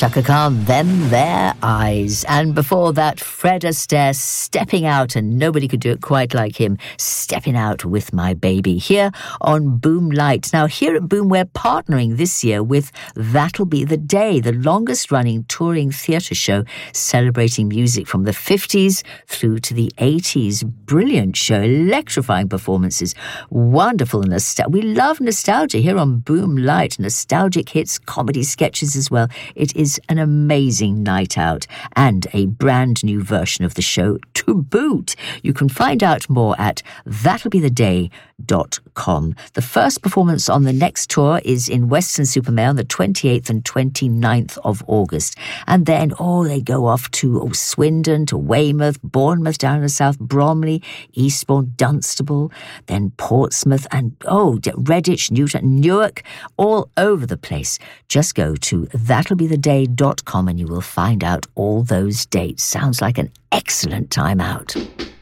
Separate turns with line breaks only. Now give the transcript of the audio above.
Chaka Khan, Them Their Eyes. And before that, Fred Astaire stepping out, and nobody could do it quite like him, stepping out with My Baby, here on Boom Light. Now, here at Boom, we're partnering this year with That'll Be the Day, the longest-running touring theatre show celebrating music from the 50s through to the 80s. Brilliant show, electrifying performances, wonderful nostalgia. We love nostalgia here on Boom Light, nostalgic hits, comedy sketches as well. It is an amazing night out and a brand new version of the show to boot. You can find out more at that'llbetheday.com. The first performance on the next tour is in Weston-super-Mare on the 28th and 29th of August. And then, they go off to Swindon, to Weymouth, Bournemouth down in the south, Bromley, Eastbourne, Dunstable, then Portsmouth, and Redditch, Newton, Newark, all over the place. Just go to that'llbetheday.com and you will find out all those dates. Sounds like an excellent time out.